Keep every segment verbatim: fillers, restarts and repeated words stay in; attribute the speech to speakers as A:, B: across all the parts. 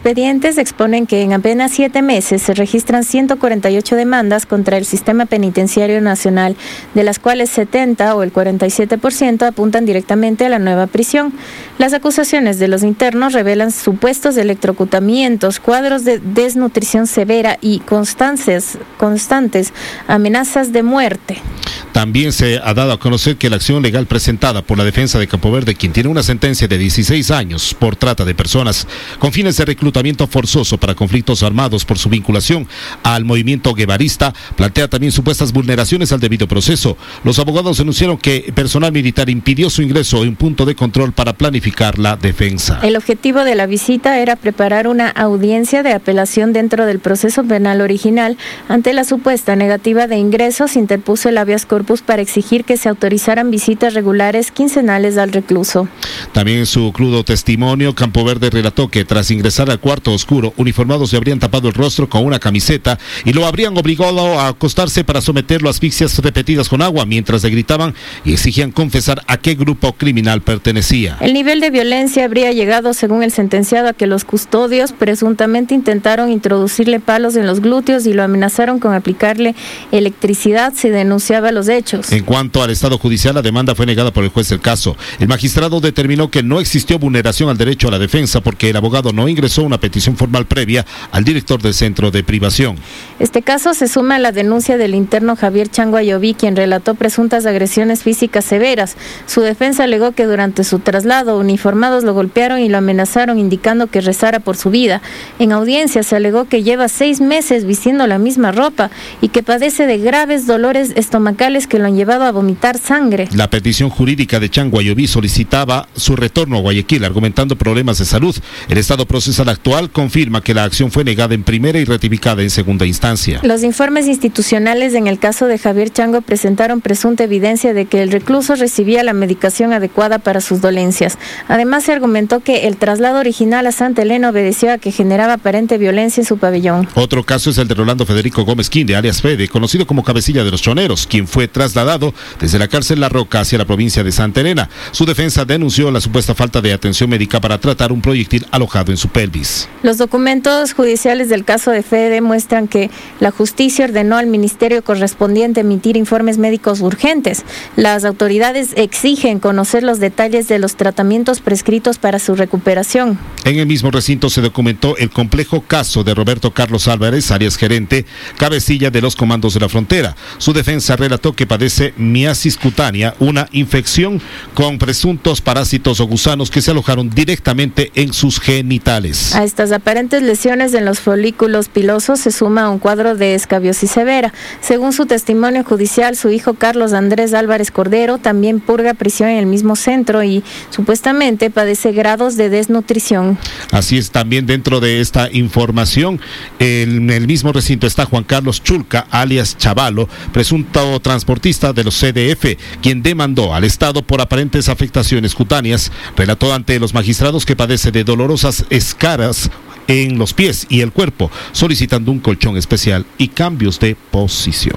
A: expedientes exponen que en apenas siete meses se registran ciento cuarenta y ocho demandas contra el sistema penitenciario nacional, de las cuales setenta o el cuarenta y siete por ciento apuntan directamente a la nueva prisión. Las acusaciones de los internos revelan supuestos electrocutamientos, cuadros de desnutrición severa y constantes, constantes amenazas de muerte.
B: También se ha dado a conocer que la acción legal presentada por la defensa de Campo Verde, quien tiene una sentencia de dieciséis años por trata de personas con fines de reclutamiento forzoso para conflictos armados por su vinculación al movimiento guevarista, plantea también supuestas vulneraciones al debido proceso. Los abogados denunciaron que personal militar impidió su ingreso en un punto de control para planificar la defensa.
A: El objetivo de la visita era preparar una audiencia de apelación dentro del proceso penal original. Ante la supuesta negativa de ingresos, interpuso el habeas corpus para exigir que se autorizaran visitas regulares quincenales al recluso.
B: También en su crudo testimonio, Campo Verde relató que tras ingresar al cuarto oscuro, uniformados le habrían tapado el rostro con una camiseta y lo habrían obligado a acostarse para someterlo a asfixias repetidas con agua, mientras le gritaban y exigían confesar a qué grupo criminal pertenecía.
A: El nivel de violencia habría llegado, según el sentenciado, a que los custodios presuntamente intentaron introducirle palos en los glúteos y lo amenazaron con aplicarle electricidad si denunciaba los hechos.
B: En cuanto al estado judicial, la demanda fue negada por el juez del caso. El magistrado determinó que no existió vulneración al derecho a la defensa porque el abogado no ingresó una petición formal previa al director del centro de privación.
A: Este caso se suma a la denuncia del interno Javier Chango Ayoví, quien relató presuntas agresiones físicas severas. Su defensa alegó que durante su traslado, uniformados lo golpearon y lo amenazaron, indicando que rezara por su vida. En audiencia se alegó que lleva seis meses vistiendo la misma ropa y que padece de graves dolores estomacales que lo han llevado a vomitar sangre.
B: La petición jurídica de Chango Ayoví solicitaba su retorno a Guayaquil, argumentando problemas de salud. El estado procesal actual confirma que la acción fue negada en primera y ratificada en segunda instancia.
A: Los informes institucionales en el caso de Javier Chango presentaron presunta evidencia de que el recluso recibía la medicación adecuada para sus dolencias. Además, se argumentó que el traslado original a Santa Elena obedeció a que generaba aparente violencia en su pabellón.
B: Otro caso es el de Rolando Federico Gómez Quinde, alias Fede, conocido como cabecilla de los choneros, quien fue trasladado desde la cárcel La Roca hacia la provincia de Santa Elena. Su defensa denunció la supuesta falta de atención médica para tratar un proyectil alojado en su pelvis.
A: Los documentos judiciales del caso de Fede demuestran que la justicia ordenó al ministerio correspondiente emitir informes médicos urgentes. Las autoridades exigen conocer los detalles de los tratamientos prescritos para su recuperación.
B: En el mismo recinto se documentó el complejo caso de Roberto Carlos Álvarez, alias gerente, cabecilla de los comandos de la frontera. Su defensa relató que padece miasis cutánea, una infección con presuntos parásitos o gusanos que se alojaron directamente en sus genitales.
A: A estas aparentes lesiones en los folículos pilosos se suma un cuadro de escabiosis severa. Según su testimonio judicial, su hijo Carlos Andrés Álvarez Cordero también purga prisión en el mismo centro y supuestamente padece grados de desnutrición.
B: Así es, también dentro de esta información, en el mismo recinto está Juan Carlos Chulca, alias Chavalo, presunto transportista de los C D F, quien demandó al Estado por aparentes afectaciones cutáneas. Relató ante los magistrados que padece de dolorosas escaras en los pies y el cuerpo, solicitando un colchón especial y cambios de posición.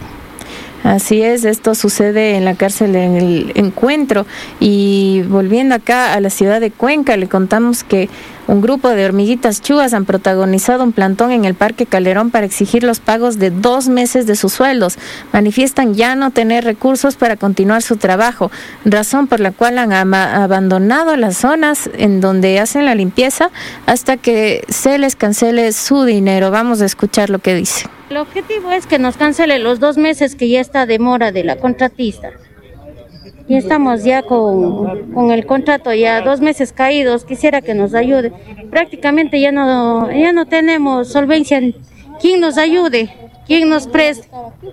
A: Así es, esto sucede en la cárcel en el Encuentro. Y volviendo acá a la ciudad de Cuenca, le contamos que un grupo de hormiguitas chugas han protagonizado un plantón en el Parque Calderón para exigir los pagos de dos meses de sus sueldos. Manifiestan ya no tener recursos para continuar su trabajo, razón por la cual han ama- abandonado las zonas en donde hacen la limpieza hasta que se les cancele su dinero. Vamos a escuchar lo que dice.
C: El objetivo es que nos cancele los dos meses que ya está demora de la contratista. Y estamos ya con, con el contrato ya dos meses caídos. Quisiera que nos ayude. Prácticamente ya no, ya no tenemos solvencia. ¿Quién nos ayude? ¿Quién nos preste?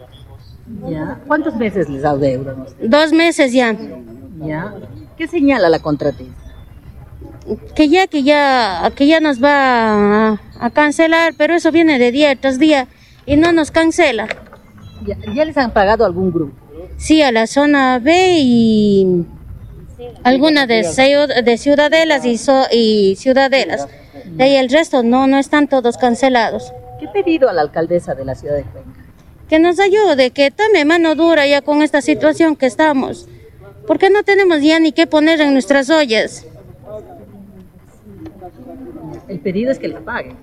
D: Ya. ¿Cuántos meses les adeudan?
C: Dos meses ya.
D: Ya. ¿Qué señala la contratista?
C: Que ya, que ya, que ya nos va a, a cancelar, pero eso viene de día tras día y no nos cancela.
D: ¿Ya, ya les han pagado algún grupo?
C: Sí, a la zona B y alguna de, de Ciudadelas y, so, y Ciudadelas. De ahí el resto no, no están todos cancelados.
D: ¿Qué pedido a la alcaldesa de la ciudad de Cuenca?
C: Que nos ayude, que tome mano dura ya con esta situación que estamos. Porque no tenemos ya ni qué poner en nuestras ollas.
D: El pedido es que les paguen.